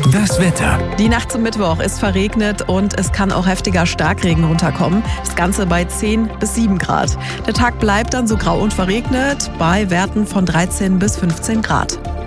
Das Wetter. Die Nacht zum Mittwoch ist verregnet und es kann auch heftiger Starkregen runterkommen. Das Ganze bei 10 bis 7 Grad. Der Tag bleibt dann so grau und verregnet bei Werten von 13 bis 15 Grad.